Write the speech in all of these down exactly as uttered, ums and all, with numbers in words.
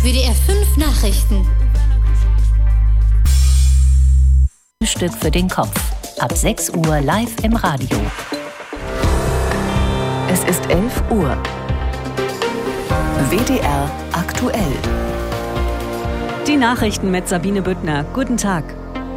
W D R fünf Nachrichten. Stück für den Kopf. Ab sechs Uhr live im Radio. Es ist elf Uhr. W D R aktuell. Die Nachrichten mit Sabine Büttner. Guten Tag.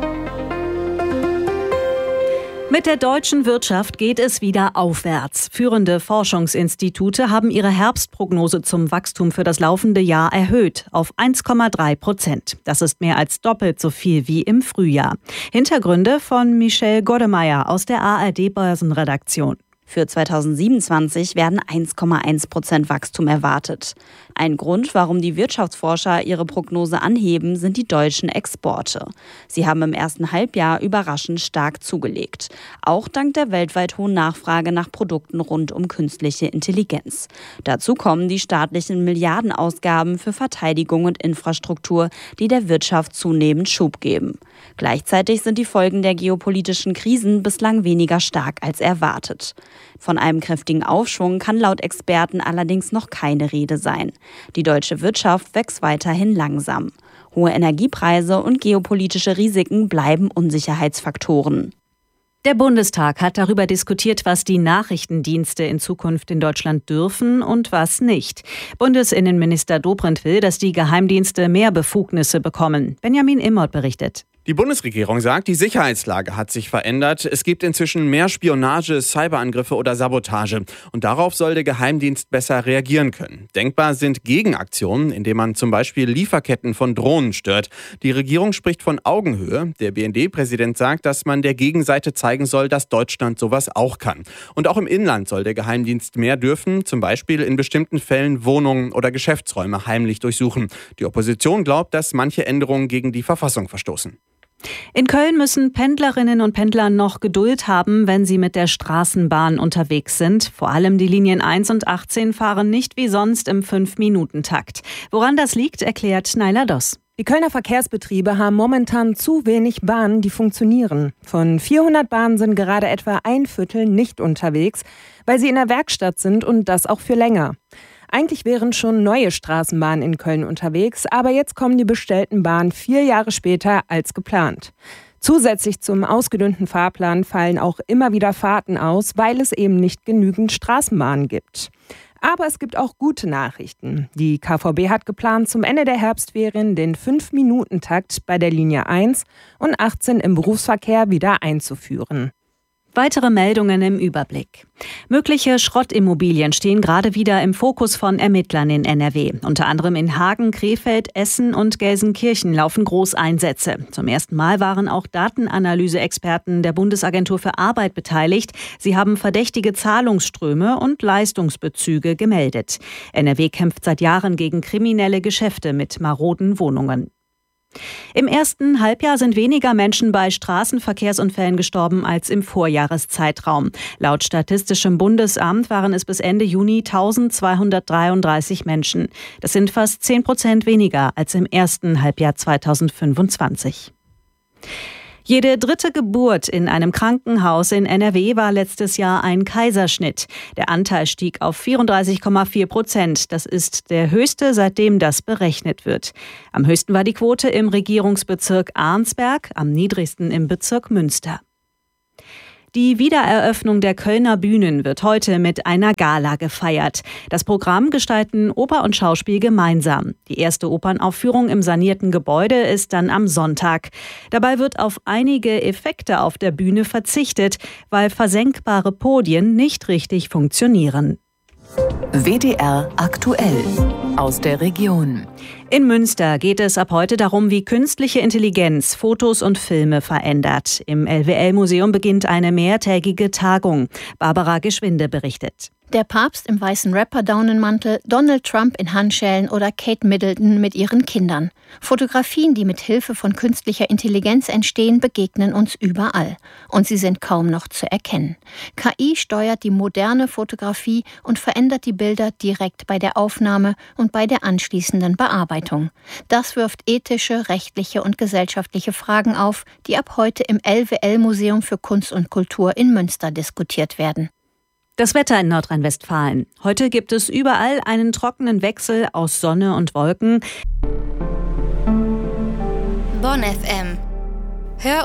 Mit der deutschen Wirtschaft geht es wieder aufwärts. Führende Forschungsinstitute haben ihre Herbstprognose zum Wachstum für das laufende Jahr erhöht auf eins Komma drei Prozent. Das ist mehr als doppelt so viel wie im Frühjahr. Hintergründe von Michelle Goddemeyer aus der A R D-Börsenredaktion. Für zweitausendsiebenundzwanzig werden eins Komma eins Prozent Wachstum erwartet. Ein Grund, warum die Wirtschaftsforscher ihre Prognose anheben, sind die deutschen Exporte. Sie haben im ersten Halbjahr überraschend stark zugelegt. Auch dank der weltweit hohen Nachfrage nach Produkten rund um künstliche Intelligenz. Dazu kommen die staatlichen Milliardenausgaben für Verteidigung und Infrastruktur, die der Wirtschaft zunehmend Schub geben. Gleichzeitig sind die Folgen der geopolitischen Krisen bislang weniger stark als erwartet. Von einem kräftigen Aufschwung kann laut Experten allerdings noch keine Rede sein. Die deutsche Wirtschaft wächst weiterhin langsam. Hohe Energiepreise und geopolitische Risiken bleiben Unsicherheitsfaktoren. Der Bundestag hat darüber diskutiert, was die Nachrichtendienste in Zukunft in Deutschland dürfen und was nicht. Bundesinnenminister Dobrindt will, dass die Geheimdienste mehr Befugnisse bekommen. Benjamin Immert berichtet. Die Bundesregierung sagt, die Sicherheitslage hat sich verändert. Es gibt inzwischen mehr Spionage, Cyberangriffe oder Sabotage. Und darauf soll der Geheimdienst besser reagieren können. Denkbar sind Gegenaktionen, indem man zum Beispiel Lieferketten von Drohnen stört. Die Regierung spricht von Augenhöhe. Der B N D-Präsident sagt, dass man der Gegenseite zeigen soll, dass Deutschland sowas auch kann. Und auch im Inland soll der Geheimdienst mehr dürfen, zum Beispiel in bestimmten Fällen Wohnungen oder Geschäftsräume heimlich durchsuchen. Die Opposition glaubt, dass manche Änderungen gegen die Verfassung verstoßen. In Köln müssen Pendlerinnen und Pendler noch Geduld haben, wenn sie mit der Straßenbahn unterwegs sind. Vor allem die Linien eins und achtzehn fahren nicht wie sonst im fünf Minuten Takt. Woran das liegt, erklärt Naila Doss. Die Kölner Verkehrsbetriebe haben momentan zu wenig Bahnen, die funktionieren. Von vierhundert Bahnen sind gerade etwa ein Viertel nicht unterwegs, weil sie in der Werkstatt sind und das auch für länger. Eigentlich wären schon neue Straßenbahnen in Köln unterwegs, aber jetzt kommen die bestellten Bahnen vier Jahre später als geplant. Zusätzlich zum ausgedünnten Fahrplan fallen auch immer wieder Fahrten aus, weil es eben nicht genügend Straßenbahnen gibt. Aber es gibt auch gute Nachrichten. Die K V B hat geplant, zum Ende der Herbstferien den fünf Minuten Takt bei der Linie eins und achtzehn im Berufsverkehr wieder einzuführen. Weitere Meldungen im Überblick. Mögliche Schrottimmobilien stehen gerade wieder im Fokus von Ermittlern in N R W. Unter anderem in Hagen, Krefeld, Essen und Gelsenkirchen laufen Großeinsätze. Zum ersten Mal waren auch Datenanalyse-Experten der Bundesagentur für Arbeit beteiligt. Sie haben verdächtige Zahlungsströme und Leistungsbezüge gemeldet. N R W kämpft seit Jahren gegen kriminelle Geschäfte mit maroden Wohnungen. Im ersten Halbjahr sind weniger Menschen bei Straßenverkehrsunfällen gestorben als im Vorjahreszeitraum. Laut Statistischem Bundesamt waren es bis Ende Juni eintausendzweihundertdreiunddreißig Menschen. Das sind fast zehn Prozent weniger als im ersten Halbjahr zweitausendfünfundzwanzig. Jede dritte Geburt in einem Krankenhaus in N R W war letztes Jahr ein Kaiserschnitt. Der Anteil stieg auf vierunddreißig Komma vier Prozent. Das ist der höchste, seitdem das berechnet wird. Am höchsten war die Quote im Regierungsbezirk Arnsberg, am niedrigsten im Bezirk Münster. Die Wiedereröffnung der Kölner Bühnen wird heute mit einer Gala gefeiert. Das Programm gestalten Oper und Schauspiel gemeinsam. Die erste Opernaufführung im sanierten Gebäude ist dann am Sonntag. Dabei wird auf einige Effekte auf der Bühne verzichtet, weil versenkbare Podien nicht richtig funktionieren. W D R aktuell aus der Region. In Münster geht es ab heute darum, wie künstliche Intelligenz Fotos und Filme verändert. Im L W L-Museum beginnt eine mehrtägige Tagung. Barbara Geschwinde berichtet. Der Papst im weißen Rapper-Daunenmantel, Donald Trump in Handschellen oder Kate Middleton mit ihren Kindern. Fotografien, die mit Hilfe von künstlicher Intelligenz entstehen, begegnen uns überall. Und sie sind kaum noch zu erkennen. K I steuert die moderne Fotografie und verändert die Bilder direkt bei der Aufnahme und bei der anschließenden Bearbeitung. Das wirft ethische, rechtliche und gesellschaftliche Fragen auf, die ab heute im L W L-Museum für Kunst und Kultur in Münster diskutiert werden. Das Wetter in Nordrhein-Westfalen. Heute gibt es überall einen trockenen Wechsel aus Sonne und Wolken. Bonn F M.